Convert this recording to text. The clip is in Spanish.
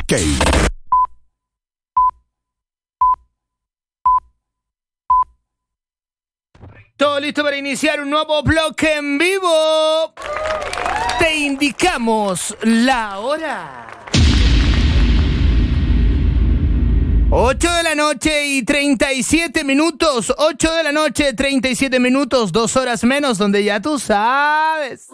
Ok. Todo listo para iniciar un nuevo bloque en vivo. Te indicamos la hora. 8 de la noche y 37 minutos. 8 de la noche, 37 minutos, 2 horas menos, donde ya tú sabes.